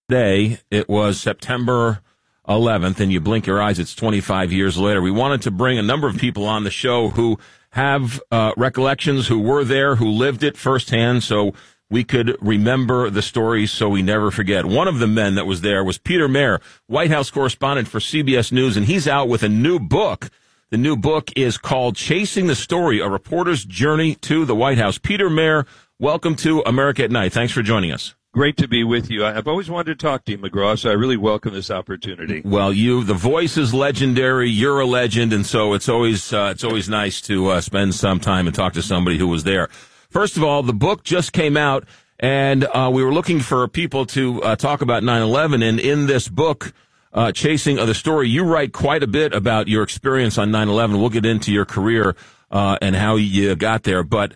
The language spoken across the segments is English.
Today, it was September 11th, and you blink your eyes, it's 25 years later. We wanted to bring a number of people on the show who have recollections, who were there, who lived it firsthand, so we could remember the stories so we never forget. One of the men that was there was Peter Mayer, White House correspondent for CBS News, and he's out with a new book. The new book is called Chasing the Story, A Reporter's Journey to the White House. Peter Mayer, welcome to America at Night. Thanks for joining us. Great to be with you. I've always wanted to talk to you, McGraw, so I really welcome this opportunity. Well, the voice is legendary. You're a legend, and so it's always nice to spend some time and talk to somebody who was there. First of all, the book just came out, and we were looking for people to talk about 9/11. And in this book, Chasing the Story, you write quite a bit about your experience on 9/11. We'll get into your career and how you got there, but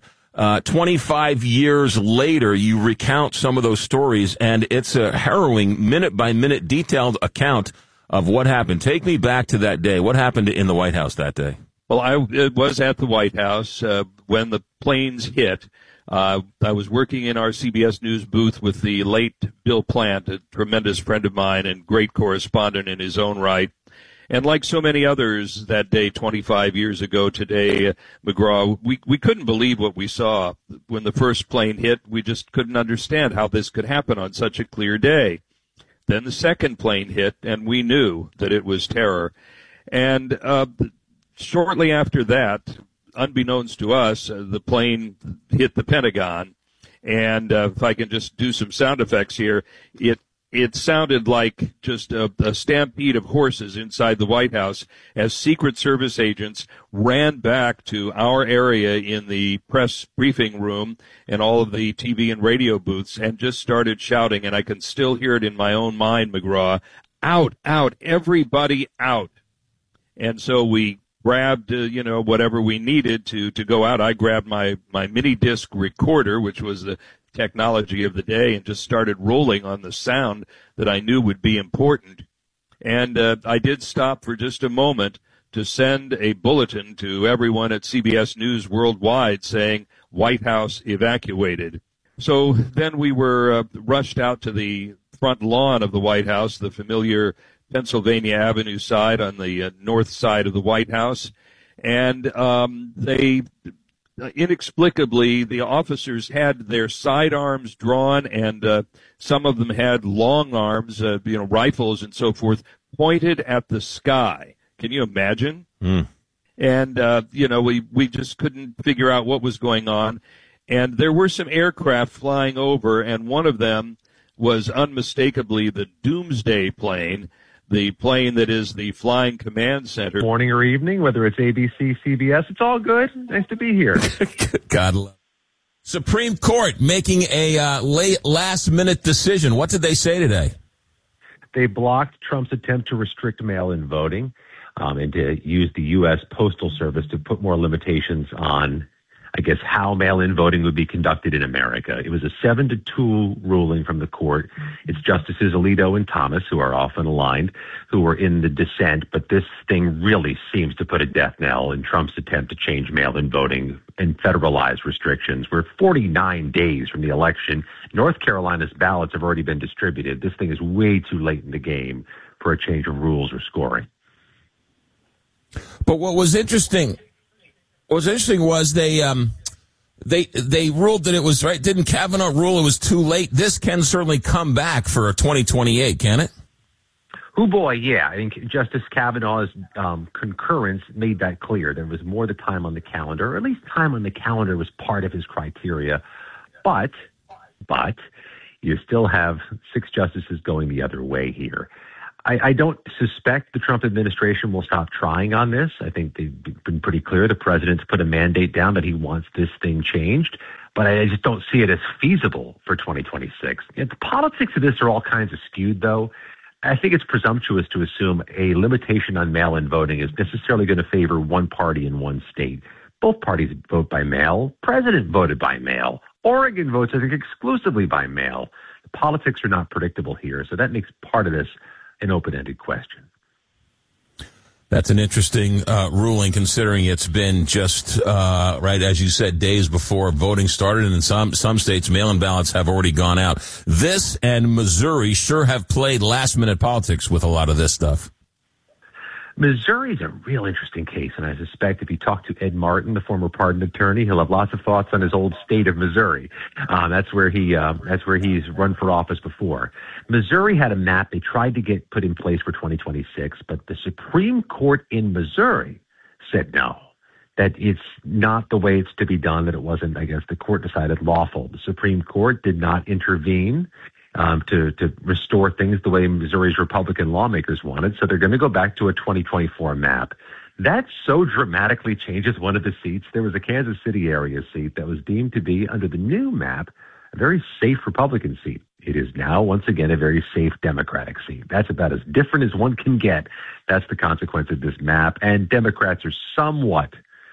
25 years later, you recount some of those stories, and it's a harrowing, minute-by-minute, detailed account of what happened. Take me back to that day. What happened in the White House that day? Well, I was at the White House when the planes hit. I was working in our CBS News booth with the late Bill Plant, a tremendous friend of mine and great correspondent in his own right. And like so many others that day, 25 years ago today, McGraw, we couldn't believe what we saw when the first plane hit. We just couldn't understand how this could happen on such a clear day. Then the second plane hit, and we knew that it was terror. And shortly after that, unbeknownst to us, the plane hit the Pentagon. And if I can just do some sound effects here, it sounded like just a stampede of horses inside the White House as Secret Service agents ran back to our area in the press briefing room and all of the TV and radio booths and just started shouting, and I can still hear it in my own mind, McGraw, out, everybody out. And so we grabbed, whatever we needed to go out. I grabbed my mini disc recorder, which was the technology of the day, and just started rolling on the sound that I knew would be important. And I did stop for just a moment to send a bulletin to everyone at CBS News worldwide saying, White House evacuated. So then we were rushed out to the front lawn of the White House, the familiar Pennsylvania Avenue side on the north side of the White House. And they inexplicably, the officers had their sidearms drawn, and some of them had long arms, rifles and so forth, pointed at the sky. Can you imagine? And, we just couldn't figure out what was going on. And there were some aircraft flying over, and one of them was unmistakably the Doomsday plane, the plane that is the Flying Command Center. Morning or evening, whether it's ABC, CBS, it's all good. Nice to be here. God love. Supreme Court making a last-minute decision. What did they say today? They blocked Trump's attempt to restrict mail-in voting and to use the U.S. Postal Service to put more limitations on, how mail-in voting would be conducted in America. It was a 7-2 ruling from the court. It's Justices Alito and Thomas, who are often aligned, who were in the dissent, but this thing really seems to put a death knell in Trump's attempt to change mail-in voting and federalize restrictions. We're 49 days from the election. North Carolina's ballots have already been distributed. This thing is way too late in the game for a change of rules or scoring. But what was interesting was they ruled that it was right. Didn't Kavanaugh rule it was too late? This can certainly come back for 2028, can it? Oh boy, yeah. I think Justice Kavanaugh's concurrence made that clear. There was more the time on the calendar, or at least time on the calendar was part of his criteria. But you still have 6 justices going the other way here. I don't suspect the Trump administration will stop trying on this. I think they've been pretty clear. The president's put a mandate down that he wants this thing changed, but I just don't see it as feasible for 2026. The politics of this are all kinds of skewed, though. I think it's presumptuous to assume a limitation on mail-in voting is necessarily going to favor one party in one state. Both parties vote by mail. President voted by mail. Oregon votes, I think, exclusively by mail. The politics are not predictable here, so that makes part of this an open-ended question. That's an interesting ruling, considering it's been just, right, as you said, days before voting started, and in some states, mail-in ballots have already gone out. This and Missouri sure have played last-minute politics with a lot of this stuff. Missouri's a real interesting case, and I suspect if you talk to Ed Martin, the former pardon attorney, he'll have lots of thoughts on his old state of Missouri. That's where he's run for office before. Missouri had a map they tried to get put in place for 2026, but the Supreme Court in Missouri said no, that it's not the way it's to be done, that it wasn't, I guess the court decided, lawful. The Supreme Court did not intervene to restore things the way Missouri's Republican lawmakers wanted. So they're going to go back to a 2024 map. That so dramatically changes one of the seats. There was a Kansas City area seat that was deemed to be, under the new map, a very safe Republican seat. It is now, once again, a very safe Democratic seat. That's about as different as one can get. That's the consequence of this map. And Democrats are somewhat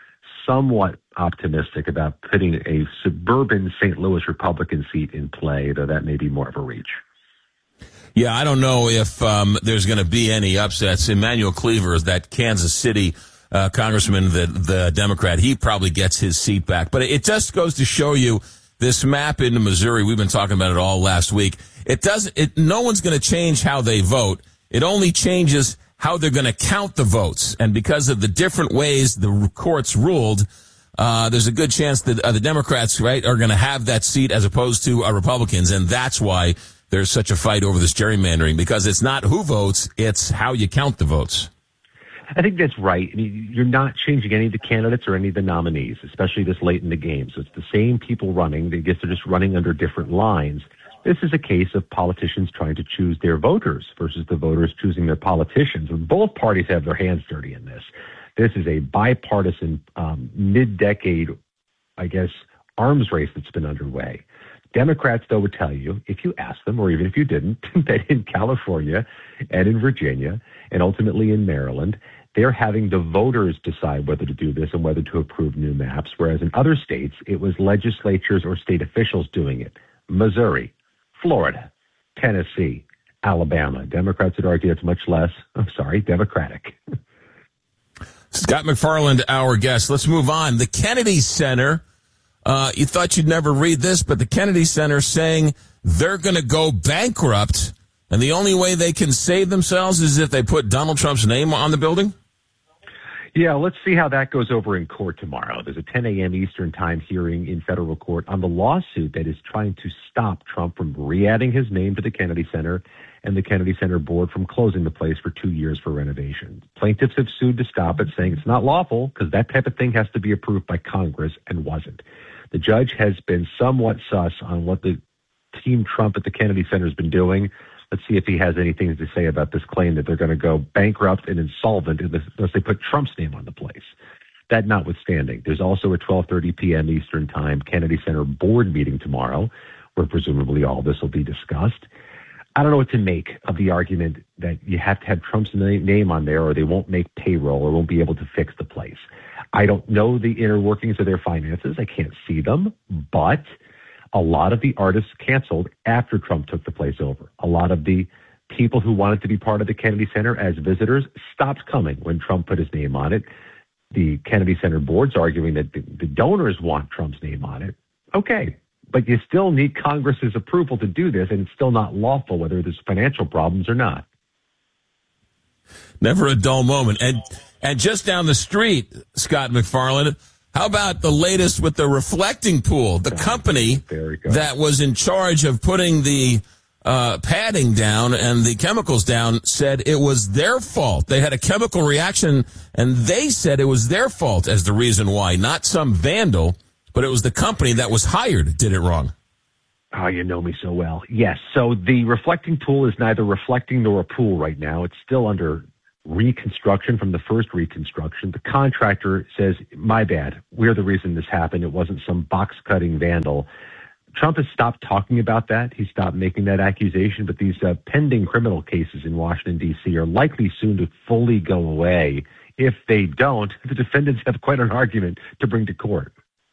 optimistic about putting a suburban St. Louis Republican seat in play, though that may be more of a reach. Yeah, I don't know if there's going to be any upsets. Emmanuel Cleaver is that Kansas City congressman, the Democrat. He probably gets his seat back. But it just goes to show you this map into Missouri. We've been talking about it all last week. No one's going to change how they vote. It only changes how they're going to count the votes. And because of the different ways the courts ruled, there's a good chance that the Democrats, right, are going to have that seat as opposed to Republicans. And that's why there's such a fight over this gerrymandering, because it's not who votes, it's how you count the votes. I think that's right. I mean, you're not changing any of the candidates or any of the nominees, especially this late in the game. So it's the same people running. I guess they're just running under different lines. This is a case of politicians trying to choose their voters versus the voters choosing their politicians. And both parties have their hands dirty in this. This is a bipartisan, mid-decade, I guess, arms race that's been underway. Democrats, though, would tell you, if you ask them, or even if you didn't, that in California and in Virginia and ultimately in Maryland, they're having the voters decide whether to do this and whether to approve new maps, whereas in other states, it was legislatures or state officials doing it. Missouri, Florida, Tennessee, Alabama. Democrats would argue it's much less, democratic. Scott McFarland, our guest. Let's move on. The Kennedy Center, you thought you'd never read this, but the Kennedy Center saying they're going to go bankrupt, and the only way they can save themselves is if they put Donald Trump's name on the building? Yeah, let's see how that goes over in court tomorrow. There's a 10 a.m. Eastern time hearing in federal court on the lawsuit that is trying to stop Trump from re-adding his name to the Kennedy Center and the Kennedy Center board from closing the place for 2 years for renovation. Plaintiffs have sued to stop it, saying it's not lawful because that type of thing has to be approved by Congress, and wasn't. The judge has been somewhat sus on what the team Trump at the Kennedy Center has been doing. Let's see if he has anything to say about this claim that they're going to go bankrupt and insolvent unless they put Trump's name on the place. That notwithstanding, there's also a 12:30 p.m. Eastern Time Kennedy Center board meeting tomorrow, where presumably all this will be discussed. I don't know what to make of the argument that you have to have Trump's name on there or they won't make payroll or won't be able to fix the place. I don't know the inner workings of their finances. I can't see them, but a lot of the artists canceled after Trump took the place over. A lot of the people who wanted to be part of the Kennedy Center as visitors stopped coming when Trump put his name on it. The Kennedy Center board's arguing that the donors want Trump's name on it. Okay, but you still need Congress's approval to do this, and it's still not lawful whether there's financial problems or not. Never a dull moment. And just down the street, Scott McFarland, how about the latest with the reflecting pool? The company that was in charge of putting the padding down and the chemicals down said it was their fault. They had a chemical reaction, and they said it was their fault as the reason why, not some vandal, but it was the company that was hired did it wrong. Oh, you know me so well. Yes, so the reflecting pool is neither reflecting nor a pool right now. It's still under reconstruction from the first reconstruction. The contractor says, my bad, we're the reason this happened. It wasn't some box-cutting vandal. Trump has stopped talking about that. He stopped making that accusation, but these pending criminal cases in Washington, D.C. are likely soon to fully go away. If they don't, the defendants have quite an argument to bring to court.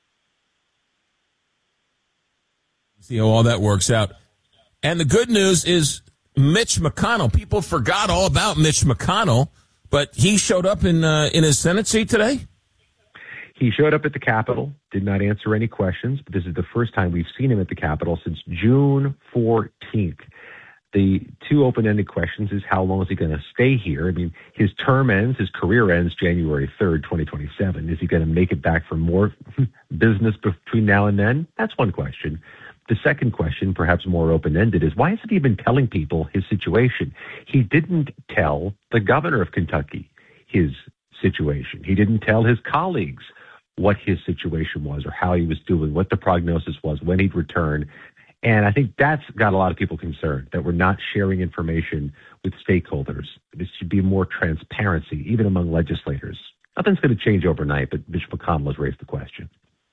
See how all that works out. And the good news is Mitch McConnell. People forgot all about Mitch McConnell, But he showed up in his Senate seat today? He showed up at the Capitol, did not answer any questions, but this is the first time we've seen him at the Capitol since June 14th. The two open-ended questions is how long is he going to stay here? I mean, his term ends, his career ends January 3rd, 2027. Is he going to make it back for more business between now and then? That's one question. The second question, perhaps more open-ended, is why isn't he been telling people his situation? He didn't tell the governor of Kentucky his situation. He didn't tell his colleagues what his situation was or how he was doing, what the prognosis was, when he'd return. And I think that's got a lot of people concerned, that we're not sharing information with stakeholders. There should be more transparency, even among legislators. Nothing's going to change overnight, but Mitch McConnell has raised the question.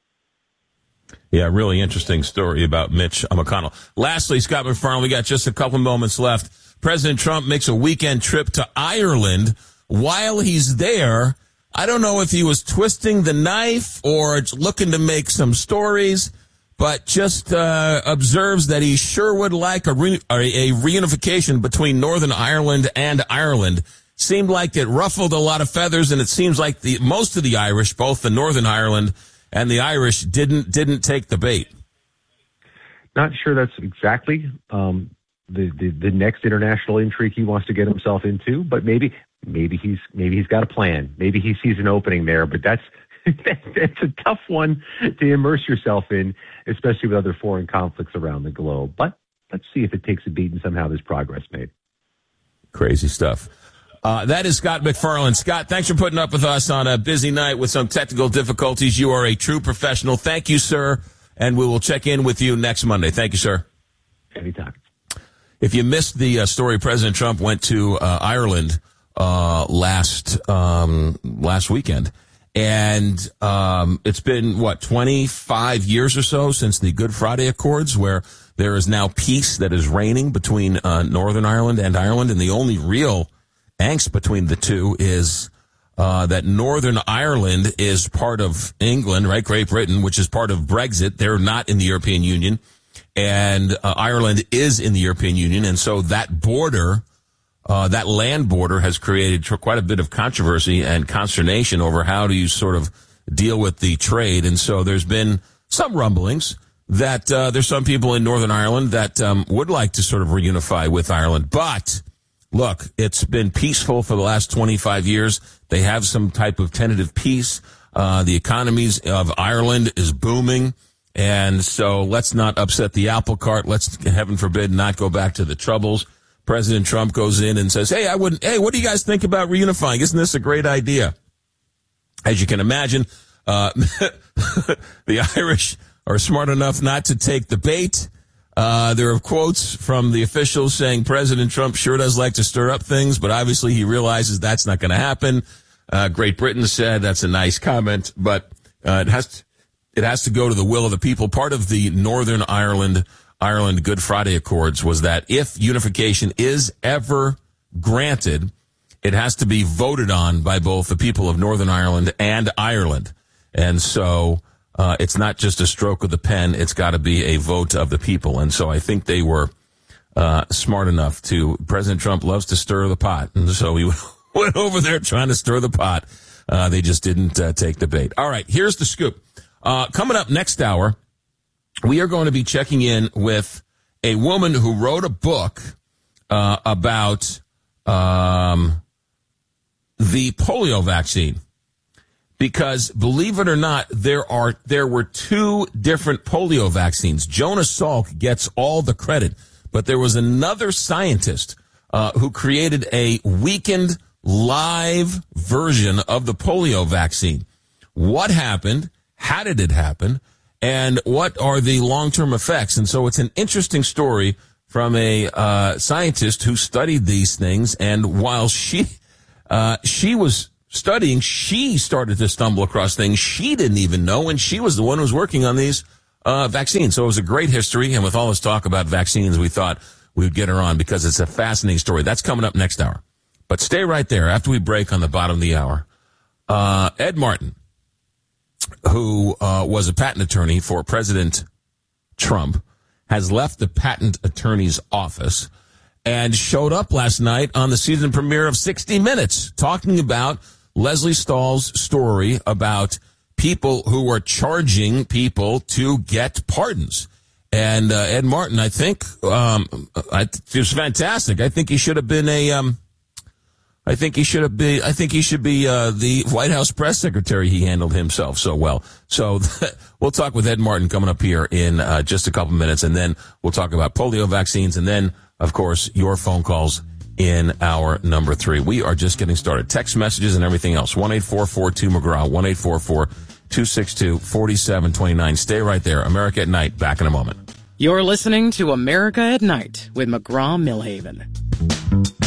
Yeah, really interesting story about Mitch McConnell. Lastly, Scott MacFarlane, we got just a couple moments left. President Trump makes a weekend trip to Ireland. While he's there, I don't know if he was twisting the knife or looking to make some stories, but just observes that he sure would like a reunification between Northern Ireland and Ireland. Seemed like it ruffled a lot of feathers, and it seems like most of the Irish, both the Northern Ireland and the Irish, didn't take the bait. Not sure that's exactly the next international intrigue he wants to get himself into, but maybe he's got a plan. Maybe he sees an opening there, but that's a tough one to immerse yourself in, especially with other foreign conflicts around the globe. But let's see if it takes a beat and somehow there's progress made. Crazy stuff. That is Scott MacFarlane. Scott, thanks for putting up with us on a busy night with some technical difficulties. You are a true professional. Thank you, sir. And we will check in with you next Monday. Thank you, sir. Anytime. If you missed the story, President Trump went to Ireland last weekend. And it's been, 25 years or so since the Good Friday Accords, where there is now peace that is reigning between Northern Ireland and Ireland. And the only real angst between the two is that Northern Ireland is part of England, right? Great Britain, which is part of Brexit. They're not in the European Union. And Ireland is in the European Union. And so that border, that land border, has created quite a bit of controversy and consternation over how do you sort of deal with the trade. And so there's been some rumblings that there's some people in Northern Ireland that would like to sort of reunify with Ireland. But look, it's been peaceful for the last 25 years. They have some type of tentative peace. The economies of Ireland is booming. And so let's not upset the apple cart. Let's, heaven forbid, not go back to the troubles. President Trump goes in and says, hey, what do you guys think about reunifying? Isn't this a great idea? As you can imagine, the Irish are smart enough not to take the bait. There are quotes from the officials saying President Trump sure does like to stir up things, but obviously he realizes that's not going to happen. Great Britain said that's a nice comment, but it has to go to the will of the people. Part of the Northern Ireland Good Friday Accords was that if unification is ever granted, it has to be voted on by both the people of Northern Ireland and Ireland. And so it's not just a stroke of the pen. It's got to be a vote of the people. And so I think they were smart enough to. President Trump loves to stir the pot. And so he went over there trying to stir the pot. They just didn't take the bait. All right, here's the scoop. Coming up next hour, we are going to be checking in with a woman who wrote a book about the polio vaccine. Because, believe it or not, there were two different polio vaccines. Jonas Salk gets all the credit, but there was another scientist who created a weakened live version of the polio vaccine. What happened? How did it happen? And what are the long-term effects? And so it's an interesting story from a scientist who studied these things. And while she was studying, she started to stumble across things she didn't even know, and she was the one who was working on these vaccines. So it was a great history, and with all this talk about vaccines, we thought we would get her on because it's a fascinating story. That's coming up next hour. But stay right there after we break on the bottom of the hour. Ed Martin, who was a patent attorney for President Trump, has left the patent attorney's office and showed up last night on the season premiere of 60 Minutes, talking about Leslie Stahl's story about people who were charging people to get pardons. And Ed Martin, I think, it was fantastic. I think he should have been I think he should be the White House press secretary. He handled himself so well. So we'll talk with Ed Martin coming up here in just a couple minutes, and then we'll talk about polio vaccines, and then, of course, your phone calls in hour number 3. We are just getting started. Text messages and everything else. 1-844-2-McGraw, 1-844-262-4729. Stay right there. America at Night. Back in a moment. You're listening to America at Night with McGraw Millhaven.